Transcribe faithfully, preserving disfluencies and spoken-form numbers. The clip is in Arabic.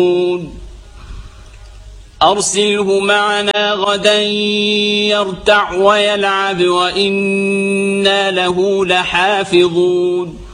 أرسله معنا غدا يرتع ويلعب وإنا له لحافظون